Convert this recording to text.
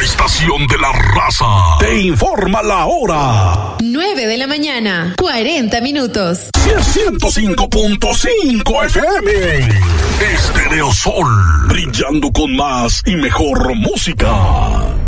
estación de la raza te informa la hora. 9 de la mañana, 40 minutos. 105.5 FM. Estéreo Sol, brillando con más y mejor música.